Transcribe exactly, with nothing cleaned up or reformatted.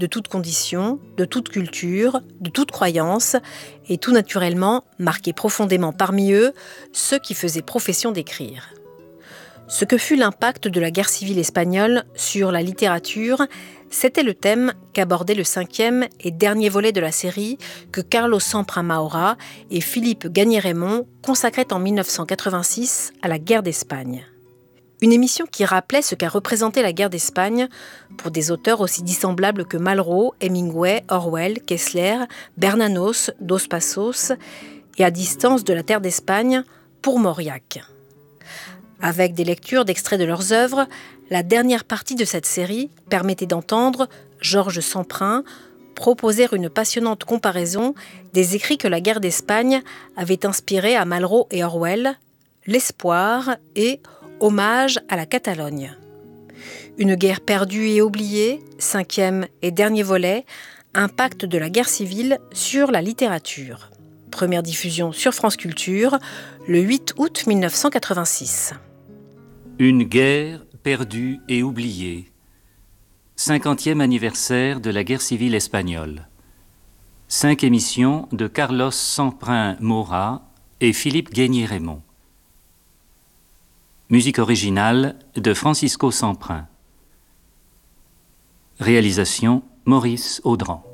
de toute condition, de toute culture, de toute croyance, et tout naturellement marqués profondément parmi eux ceux qui faisaient profession d'écrire. Ce que fut l'impact de la guerre civile espagnole sur la littérature, c'était le thème qu'abordait le cinquième et dernier volet de la série que Carlos Samprin Maura et Philippe Gagné-Raymond consacraient en mille neuf cent quatre-vingt-six à la guerre d'Espagne. Une émission qui rappelait ce qu'a représenté la guerre d'Espagne pour des auteurs aussi dissemblables que Malraux, Hemingway, Orwell, Kessler, Bernanos, Dos Passos et à distance de la terre d'Espagne pour Mauriac. Avec des lectures d'extraits de leurs œuvres, la dernière partie de cette série permettait d'entendre Georges Samprin proposer une passionnante comparaison des écrits que la guerre d'Espagne avait inspirés à Malraux et Orwell, L'espoir et Hommage à la Catalogne. Une guerre perdue et oubliée, cinquième et dernier volet, impact de la guerre civile sur la littérature. Première diffusion sur France Culture, le huit août mille neuf cent quatre-vingt-six. Une guerre perdue et oubliée. cinquantième anniversaire de la guerre civile espagnole. Cinq émissions de Carlos Samprin Maura et Philippe Gagné-Raymond. Musique originale de Francisco Samprin. Réalisation Maurice Audran.